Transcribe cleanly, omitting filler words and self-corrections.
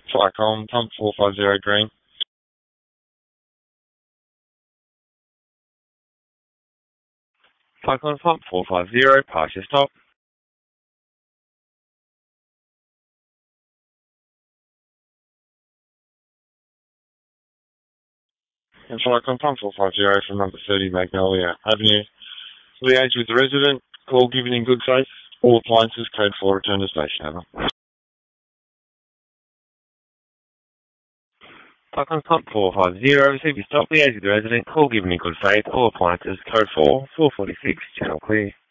Flycom, pump 450 green. Flycom, pump 450, pass your stop. And Flycom, pump 450 from number 30 Magnolia Avenue. Liaise with the resident, call given in good faith. All appliances, code 4, return to station, over. Flycom, pump 450, receive your stop, liaise with the resident, call given in good faith. All appliances, code 4, 446, channel clear.